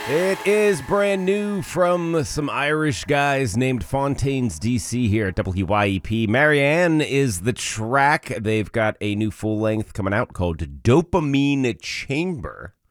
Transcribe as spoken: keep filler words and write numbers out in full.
It is brand new from some Irish guys named Fontaines D C here at W Y E P. Marianne is the track. They've got a new full length coming out called Dopamine Chamber.